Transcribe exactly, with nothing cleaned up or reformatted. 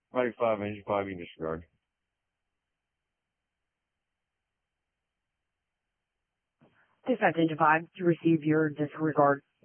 Fighting five, engine five, you can disregard. Dispatch engine five to receive your disregard.